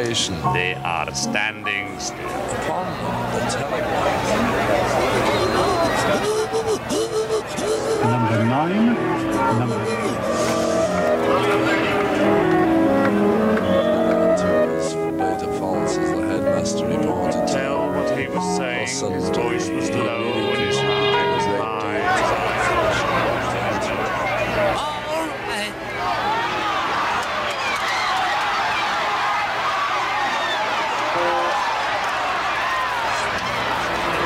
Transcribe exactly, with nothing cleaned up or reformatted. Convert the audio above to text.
station. They are standing still. Upon the telegraph. Number nine. Number Beta Falls as the headmaster reported. Tell what he was saying. His voice was low.